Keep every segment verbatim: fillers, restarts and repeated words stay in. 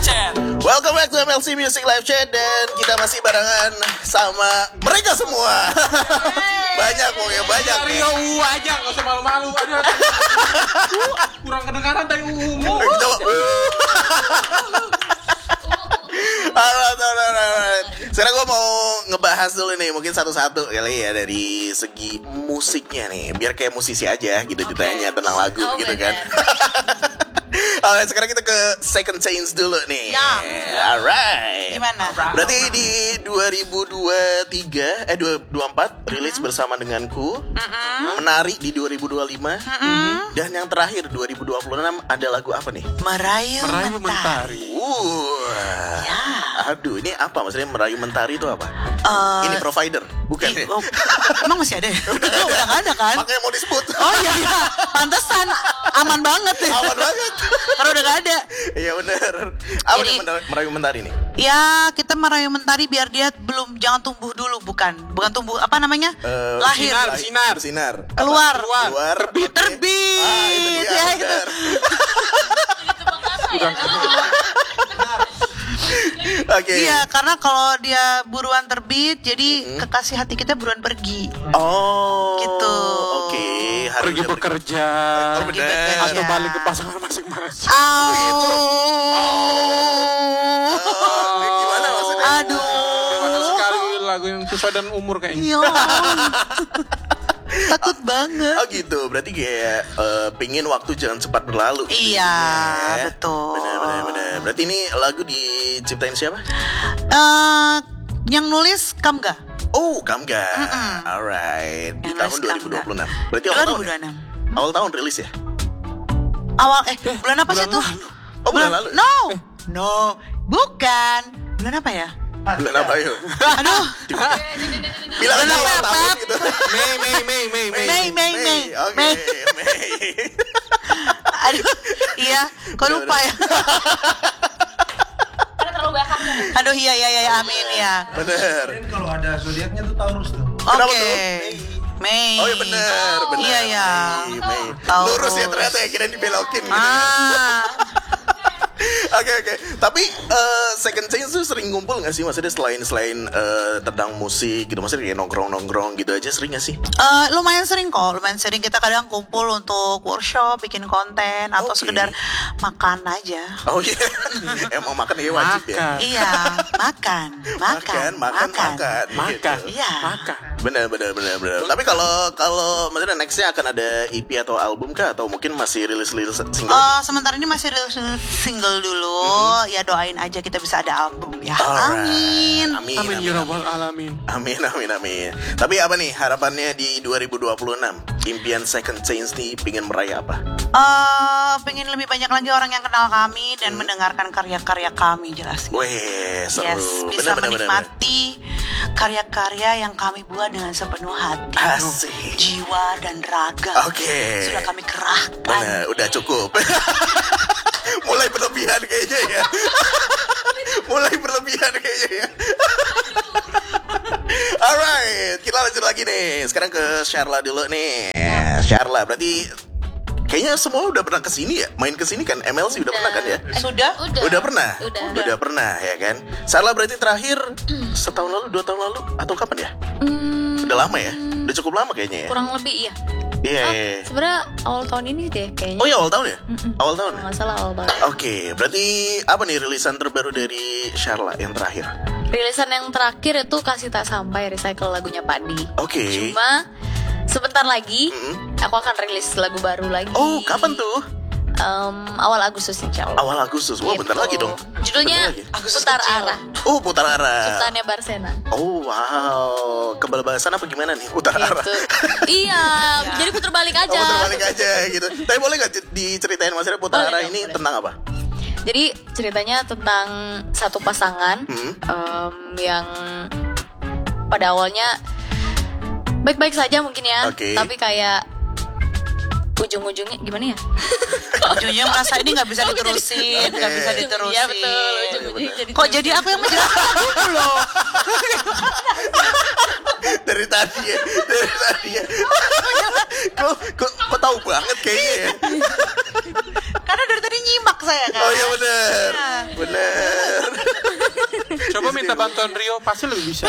Chat. Welcome back to M L C Music Live Chat. Dan kita masih barengan sama mereka semua. Banyak pokoknya, banyak. Rio U aja, gak usah malu-malu. Aduh, kurang kedengaran dari umum. Coba. Alright, alright, alright. Sekarang gue mau ngebahas dulu nih, mungkin satu-satu kali ya dari segi musiknya nih, biar kayak musisi aja gitu, okay. Ditanya tentang lagu oh, gitu kan. Alright, sekarang kita ke Second Chance dulu nih. Ya. Alright. Gimana? Berarti di dua ribu dua puluh tiga eh dua ribu dua puluh empat rilis mm-hmm. bersama denganku. Mm-hmm. Menari di dua ribu dua puluh lima. Mm-hmm. Dan yang terakhir dua ribu dua puluh enam ada lagu apa nih? Merayu, Merayu Mentari. Mentari. Uh. Ya. Aduh, ini apa maksudnya Merayu Mentari itu apa? Uh, ini provider, bukan i- ya? oh, emang masih ada ya? udah, udah gak ada kan? Makanya mau disebut. Oh iya, iya. Pantesan aman banget ya. Aman banget. Karena udah gak ada. Iya benar. Apa Jadi, nih Merayu Mentari nih? Ya, kita merayu mentari biar dia belum jangan tumbuh dulu, bukan? Bukan tumbuh, apa namanya? Uh, Lahir. Sinar, sinar. Sinar. Keluar. Keluar. Keluar. Terbit. Okay. Terbit. Ah, itu dia. Ya, gitu. Oke. Okay. Iya, karena kalau dia buruan terbit, jadi mm-hmm. kekasih hati kita buruan pergi. Oh. Gitu. Oke. Okay. Pergi bekerja. Oh, benar. Atau balik ke pasangan masing-masing. Oh. Gitu. Oh. Gimana maksudnya? Aduh. Gimana sekali lagu yang sesuai dengan umur kayaknya. Iya. Takut banget. Oh gitu, berarti kayak uh, pingin waktu jangan cepat berlalu. Iya, ya. Betul. Benar, benar, benar. Berarti ini lagu diciptain siapa? Uh, yang nulis Kamga. Oh, Kamga. Mm-mm. Alright. Di Yang tahun dua ribu dua puluh enam. Berarti awal dua ribu tahun. dua puluh enam. Ya? Awal tahun rilis ya? Awal eh bulan apa sih tuh? Oh, bulan lalu. No. No, bukan. Bulan apa ya? Bulan apa yuk? Aduh. Bilang aja awal tahun gitu. Mei, Mei, Mei, Mei, Mei. Mei, Mei, Mei. Oke, Mei. Mei. Aduh, iya, kok lupa ya? Aduh, iya, iya, iya, amin ya. Bener. Kalau ada zodiaknya tuh Taurus tuh. Kenapa Oke. tuh? Mei. Oh iya bener, bener. Iya, iya. Mei, Mei. Taurus. Lurus ya ternyata ya, kirain dibelokin gitu. Ah. Oke oke, tapi uh, Second Chance tuh sering ngumpul gak sih? Maksudnya selain selain uh, tentang musik gitu, maksudnya kayak nongkrong-nongkrong gitu aja sering gak sih? Uh, lumayan sering kok, lumayan sering kita kadang kumpul untuk workshop, bikin konten atau Okay. sekedar makan aja. Oh iya, yeah. Emang makan ya wajib ya? Makan. Iya, makan, makan, makan, makan, makan, Makan. gitu. Iya. Makan. Benar, benar, benar, benar. Tapi kalau kalau maksudnya nextnya akan ada E P atau album kah? Atau mungkin masih rilis-rilis single? Uh, sementara ini masih rilis single dulu, mm-hmm. ya doain aja kita bisa ada album ya. Alright. Amin. Amin. Amin ya rabbal alamin. Amin, amin, amin. Tapi apa nih harapannya di dua ribu dua puluh enam? Impian Second Chance nih pingin meraih apa? Uh, pengen lebih banyak lagi orang yang kenal kami dan hmm. mendengarkan karya-karya kami jelas. Weh, seru. Yes, bisa bener, bener, menikmati bener. karya-karya yang kami buat dengan sepenuh hati, Asik. jiwa dan raga. Oke. Okay. Sudah kami kerahkan. Bener, udah cukup. Mulai berlebihan kayaknya ya. Mulai berlebihan kayaknya ya. Alright, kita lanjut lagi nih. Sekarang ke Sharla dulu nih. Sharla, berarti kayaknya semua udah pernah kesini ya? Main kesini kan? M L C udah, udah pernah kan ya? Sudah? Udah, udah pernah? Udah. Udah, udah pernah ya kan? Sharla berarti terakhir setahun lalu, dua tahun lalu? Atau kapan ya? Hmm, udah lama ya? Udah cukup lama kayaknya ya? kurang lebih iya. Iya, Ah, iya. sebenarnya awal tahun ini deh kayaknya. Oh iya awal tahun ya? Mm-mm. Awal tahun. Kalau nggak salah awal tahun. Oke, berarti apa nih rilisan terbaru dari Sharla yang terakhir? Rilisan yang terakhir itu Kasih Tak Sampai, recycle lagunya Padi. Oke. Cuma sebentar lagi Mm-mm. aku akan rilis lagu baru lagi. Oh, kapan tuh? Um, awal Agustus insya Allah. Awal Agustus. Wah, Gitu. bentar lagi dong. Judulnya Bentar lagi. Putar Arah. Oh, putar arah. Ciptaannya Barsena. Oh, wow. Kebal-balasan apa gimana nih? Putar arah. Gitu. Iya, jadi putar balik aja. Oh, putar balik aja gitu. Tapi boleh gak diceritain maksudnya putar Boleh arah dong, ini boleh. tentang apa? Jadi ceritanya tentang satu pasangan Hmm. em, yang pada awalnya baik-baik saja mungkin ya, Oke. tapi kayak ujung-ujungnya gimana ya? Ujungnya merasa ini nggak bisa diterusin, nggak Oke. bisa diterusin. Iya betul, ujung-ujungnya jadi Kok jadi aku yang menjelaskan dulu loh? Dari tadi ya, dari tadi ya. kok, kok, kok tahu banget kayaknya ya? Karena dari tadi nyimak saya kan. Oh iya bener, Iya. bener. minta bantuan Rio, pasti lebih bisa.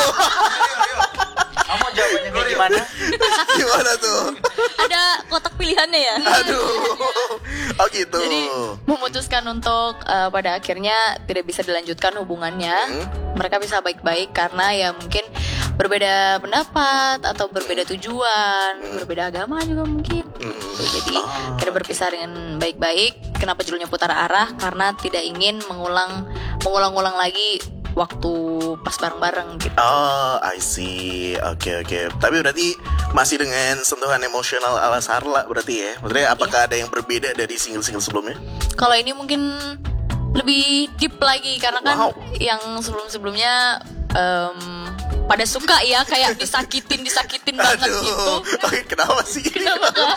Kamu jawabannya kayak gimana? Gimana tuh? Ada kotak pilihannya ya. Aduh. Oh gitu. Jadi memutuskan untuk uh, pada akhirnya tidak bisa dilanjutkan hubungannya. Hmm. Mereka bisa baik-baik karena ya mungkin berbeda pendapat atau berbeda tujuan, berbeda agama juga mungkin. Jadi kita berpisah dengan baik-baik. Kenapa judulnya Putar Arah? Karena tidak ingin mengulang mengulang-ulang lagi waktu pas bareng-bareng gitu. Oh, I see. Oke, oke. Tapi berarti masih dengan sentuhan emosional ala Sarla berarti ya? Maksudnya apakah ada yang berbeda dari single-single sebelumnya? Kalau ini mungkin lebih deep lagi karena kan Wow. yang sebelum-sebelumnya em, pada suka ya kayak disakitin disakitin banget Aduh. gitu. Oke, kenapa sih? Kenapa, Kak?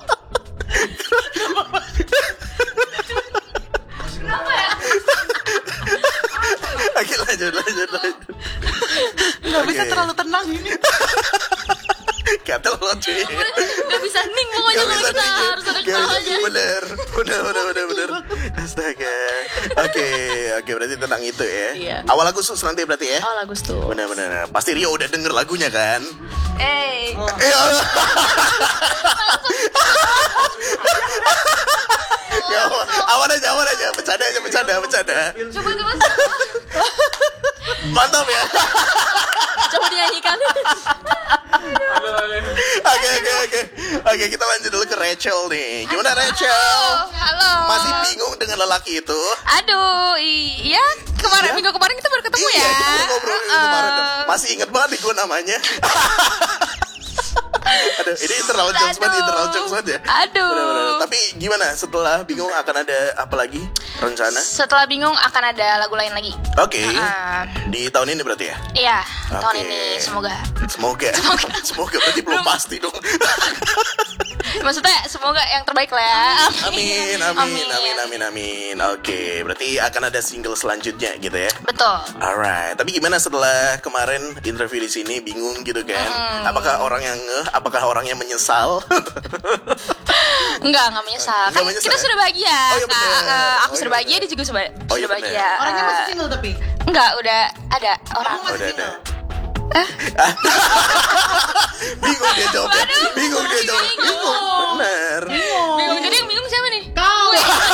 Oke, lanjut, lanjut, lanjut. Nggak bisa Oke. terlalu tenang ini. Gatel banget cuy. Gak bisa ning pokoknya Gak kalau bisa kita nih. harus ada Gak bisa. ketawanya. Bener, bener, bener, bener, bener. Astaga. Oke, oke berarti tentang itu ya. Iya. Awal Agustus nanti berarti ya. Oh Agustus. Bener, bener. Pasti Rio udah denger lagunya kan? Eh, Eh, Ya, awan aja, awan aja, bercanda aja, bercanda, bercanda. coba coba Mantap ya. coba dinyanyikan. Oke, oke, oke. Oke, kita lanjut dulu ke Rachel nih. Gimana Rachel? Halo. Masih bingung dengan lelaki itu? Aduh, iya kemarin Iya. minggu kemarin kita baru ketemu Iya, ya. kita udah ngobrol Uh-uh. kemarin. Masih inget banget nih gue namanya. Aduh, ini internal jokes banget, Aduh. internal jokes banget ya. Aduh. Bener-bener. Tapi gimana setelah bingung akan ada apa lagi rencana? Setelah bingung akan ada lagu lain lagi. Oke. Uh-uh. Di tahun ini berarti ya? Iya, tahun Oke. ini semoga. Semoga. Semoga berarti belum pasti dong. Maksudnya semoga yang terbaik lah ya. Amin, amin, amin, amin, amin. Oke, berarti akan ada single selanjutnya gitu ya. Betul. Alright, tapi gimana setelah kemarin interview di sini bingung gitu kan? Apakah orang yang ngeh? Apakah orang yang menyesal? Enggak, enggak menyesal. Enggak Kan menyesal kita ya? sudah bahagia. Oh, iya Kak. bener. Eh, aku Oh, iya sudah bahagia, bener. dia juga sudah, Oh, iya sudah bener. bahagia. Orangnya Eh, masih single tapi. Enggak, udah ada orang. Oh, udah ada. Bingung dia jawabnya. Bingung dia jawab. Bingung. Bener. Bingung. Jadi yang bingung siapa nih? Kau.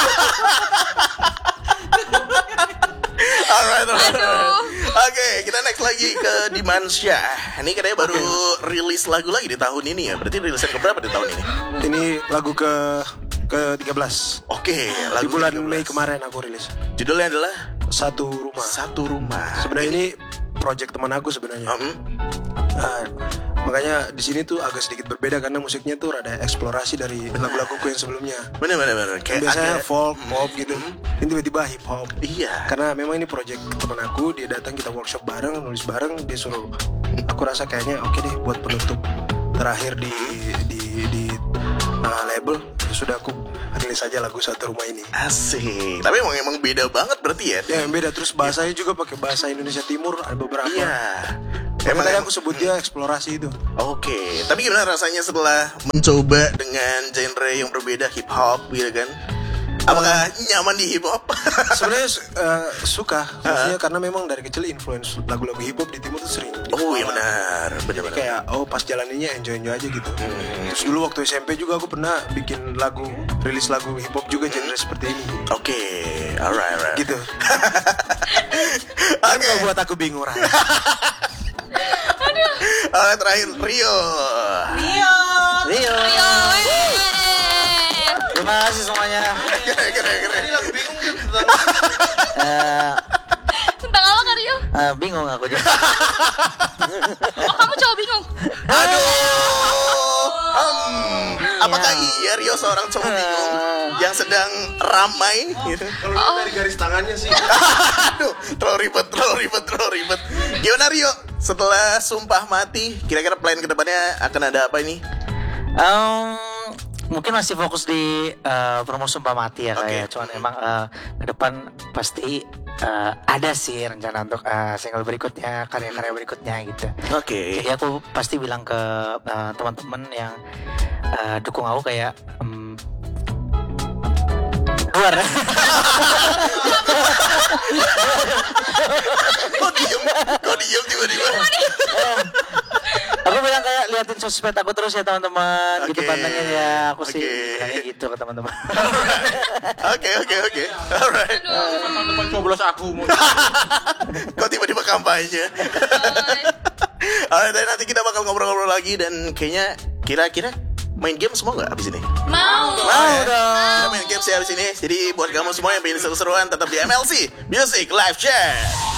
Alright, alright. Aduh. Oke, kita next lagi ke Dimansyah. Ini katanya baru rilis lagu lagi di tahun ini ya. Berarti rilisan keberapa di tahun ini? Ini lagu ke ke tiga belas. Oke, Di lagu bulan tiga belas. Mei kemarin aku rilis. Judulnya adalah Satu Rumah. Satu Rumah. Sebenarnya ini project teman aku sebenarnya. Hmm. Nah, makanya di sini tuh agak sedikit berbeda karena musiknya tuh rada eksplorasi dari lagu-laguku yang sebelumnya. Bener, bener, bener. Kan Kayak biasanya agak- folk, pop gitu. Ini tiba-tiba hip hop. Iya. Karena memang ini project teman aku, dia datang kita workshop bareng, nulis bareng, dia suruh. Aku rasa kayaknya oke deh buat penutup terakhir di di di uh, label. Ya sudah aku rilis aja lagu Satu Rumah ini. Asik. Tapi emang emang beda banget berarti ya? Ya yang beda, terus bahasanya juga pakai bahasa Indonesia Timur ada beberapa. Iya. Emang tadi em- aku sebut dia eksplorasi itu. Oke, tapi gimana rasanya setelah mencoba dengan genre yang berbeda hip hop gitu kan? Apakah nyaman di hip hop? Sebenarnya uh, suka, maksudnya karena memang dari kecil influence lagu-lagu hip hop di timur tuh sering. Di Oh iya kepala. benar, Jadi benar-benar. kayak oh pas jalaninnya enjoy enjoy aja gitu. Terus dulu waktu S M P juga aku pernah bikin lagu, rilis lagu hip hop juga genre seperti ini. Oke, alright, alright. Gitu. Oke, Nggak buat aku bingung Ray. alright, terakhir Rio. Rio. Rio. Yo, eh. Terima kasih semuanya. Keren, keren, keren. Eh, Tentang apa Kak Rio? eh, bingung aku juga. Oh kamu cowok bingung? Aduh. Hmm, apakah iya Rio seorang cowok bingung yang sedang ramai? Gitu. Kalau lihat dari garis tangannya sih. Aduh, terlalu ribet, terlalu ribet, terlalu ribet. Gimana Rio? Setelah Sumpah Mati, kira-kira plan kedepannya akan ada apa ini? Em, mungkin masih fokus di eh, promo Sumpah Mati ya kayak. Oke. Cuman emang eh, ke depan pasti eh, ada sih rencana untuk eh, single berikutnya, karya-karya berikutnya gitu. Oke. Jadi aku pasti bilang ke eh, teman-teman yang eh, dukung aku kayak em, luar. Oh tiba-tiba. Aku bilang kayak liatin sosmed aku terus ya teman-teman. Gitu Oke. pantengin ya. Aku sih Oke. bilangnya gitu ke teman-teman. Oke oke oke. Alright. Tahun depan coblos aku mau. Kok tiba-tiba kampanye? Alright, dan nanti kita bakal ngobrol-ngobrol lagi dan kayaknya kira-kira main game semua nggak abis ini? Mau. Mau dong. Kita main game sih abis ini. Jadi buat kamu semua yang pengen seru-seruan tetap di M L C Music Live Chat.